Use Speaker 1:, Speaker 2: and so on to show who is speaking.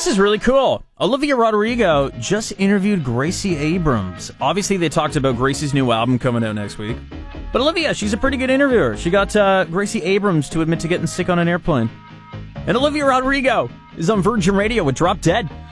Speaker 1: This is really cool. Olivia Rodrigo just interviewed Gracie Abrams. Obviously, they talked about Gracie's new album coming out next week. But Olivia, she's a pretty good interviewer. She got Gracie Abrams to admit to getting sick on an airplane. And Olivia Rodrigo is on Virgin Radio with Drop Dead.